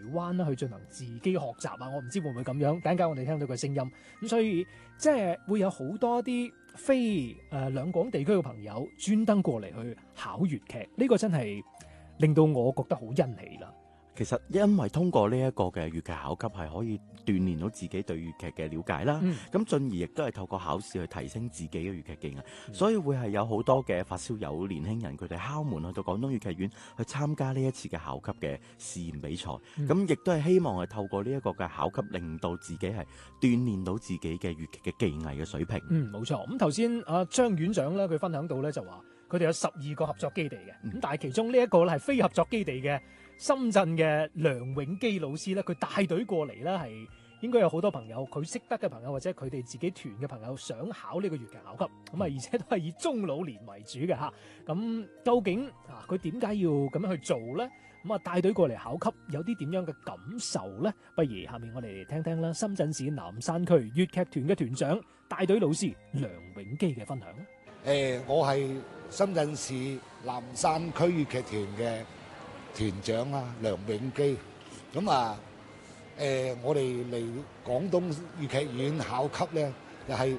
灣啦去進行自己學習啊。我唔知會唔會咁樣，陣間我哋聽到個聲音咁，所以即係會有好多啲非兩廣地區嘅朋友專登過嚟去考粵劇，呢個真係令到我覺得好欣喜啦。 其實因為通過呢一個嘅粵劇考級係可以鍛鍊到自己對粵劇嘅了解啦，咁進而亦都係透過考試去提升自己嘅粵劇技藝，所以會係有好多嘅發燒友年輕人佢哋敲門去到廣東粵劇院去參加呢一次嘅考級嘅試驗比賽，咁亦都係希望係透過呢一個嘅考級令到自己係鍛鍊到自己嘅粵劇嘅技藝嘅水平。 冇錯。咁頭先阿張院長咧佢分享到咧就話佢哋有12個合作基地嘅，咁但係其中呢一個咧係非合作基地嘅深圳嘅梁永基老師咧，佢帶隊過嚟咧係應該有好多朋友佢識得嘅朋友或者佢哋自己團嘅朋友想考呢個粵劇考級，咁啊而且都係以中老年為主嘅嚇。咁究竟啊佢點解要咁樣去做咧？咁啊帶隊過嚟考級有啲點樣嘅感受咧？不如下面我哋聽聽啦，深圳市南山區粵劇團嘅團長帶隊老師梁永基嘅分享。 我係深圳市南山區粵劇團嘅團長啊，梁永基。咁啊，我哋嚟廣東粵劇院考級咧，又係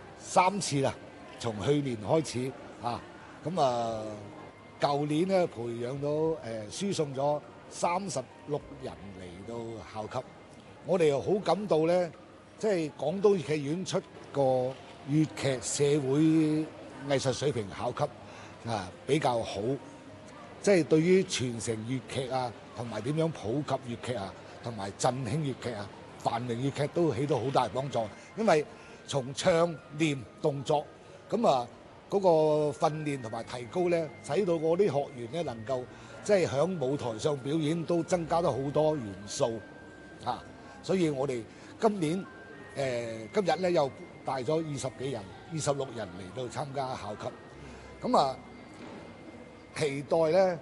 3次啦，從去年開始啊。咁啊，舊年咧培養到輸送咗36人嚟到考級。我哋又好感到咧，即係廣東粵劇院出個粵劇社會藝術水平考級啊比較好，即係對於傳承粵劇啊，同埋點樣普及粵劇啊，同埋振興粵劇啊、繁榮粵劇都起到好大幫助。因為從唱、念、動作咁啊，嗰個訓練同埋提高咧，使到我啲學員咧能夠即係響舞台上表演都增加咗好多元素啊。所以我哋今年今日咧又帶咗20幾人、26人嚟到參加考級。咁啊，期待咧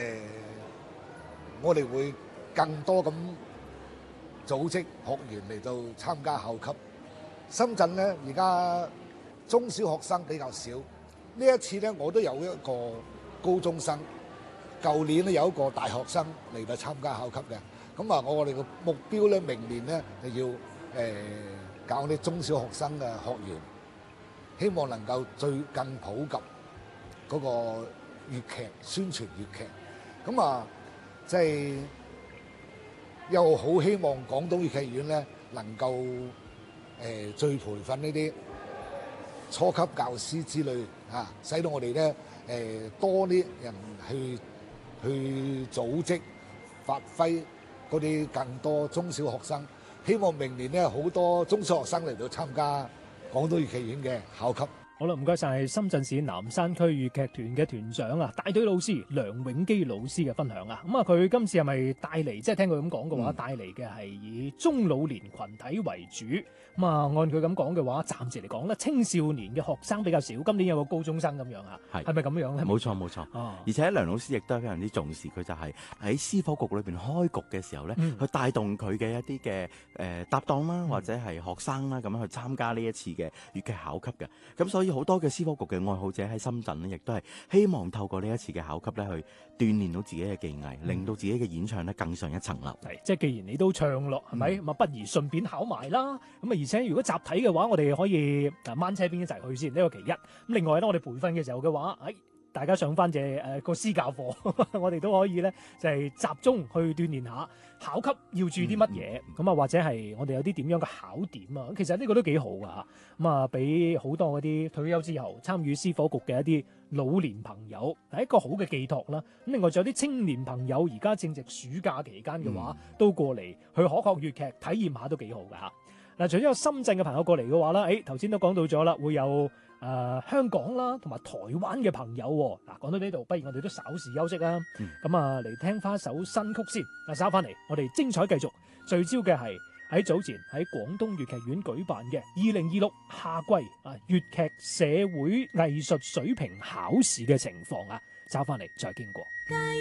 我哋會更多咁組織學員嚟到參加考級。深圳咧而家中小學生比較少，呢一次咧我都有一個高中生，舊年咧有一個大學生嚟到參加考級嘅。咁啊，我哋嘅目標咧，明年咧就要搞啲中小學生嘅學員，希望能夠更普及嗰個粵劇，宣傳粵劇。咁啊，即係又好希望廣東粵劇院咧能夠再培訓呢啲初級教師之類啊，使到我哋咧多啲人去組織發揮嗰啲更多中小學生。希望明年咧好多中小學生嚟到參加廣東粵劇院嘅考級。 好啦，唔該晒深圳市南山區粵劇團嘅團長啊，帶隊老師梁永基老師嘅分享啊。咁啊，佢今次係咪帶嚟？即係聽佢咁講嘅話，帶嚟嘅係以中老年群體為主。咁啊，按佢咁講嘅話，暫時嚟講咧，青少年嘅學生比較少。今年有個高中生咁樣啊，係咪咁樣咧？ 冇錯冇錯。而且梁老師亦都係非常之重視，佢就係喺司課局裏邊開局嘅時候咧，去帶動佢嘅一啲嘅搭檔啦，或者係學生啦，咁樣去參加呢一次嘅粵劇考級嘅。咁所以好多嘅司課局嘅愛好者喺深圳咧，亦都係希望透過呢一次嘅考級咧，去鍛鍊到自己嘅技藝，令到自己嘅演唱咧更上一層樓。 係，即係既然你都唱落，係咪？咁啊，不如順便考埋啦。咁啊，而且如果集體嘅話，我哋可以掹車邊一齊去先，呢個其一。咁另外咧，我哋培訓嘅時候嘅話，大家上翻個私教課，我哋都可以咧就係集中去鍛鍊下考級要注意啲乜嘢，咁啊或者係我哋有啲點樣嘅考點啊，其實呢個都幾好噶嚇，咁啊俾好多嗰啲退休之後參與司課局嘅一啲老年朋友係一個好嘅寄託啦。咁另外仲有啲青年朋友而家正值暑假期間嘅話，都過嚟去學粵劇體驗下都幾好噶嚇。嗱，除咗有深圳嘅朋友過嚟嘅話啦，頭先都講到咗啦，會有香港啦，同埋台灣嘅朋友。嗱，講到呢度，不如我哋都稍事休息啦。咁啊，嚟聽翻首新曲先。嗱，稍翻嚟，我哋精彩繼續，聚焦嘅係喺早前喺廣東粵劇院舉辦嘅2026夏季粵劇社會藝術水平考試嘅情況啊，稍翻嚟再經過。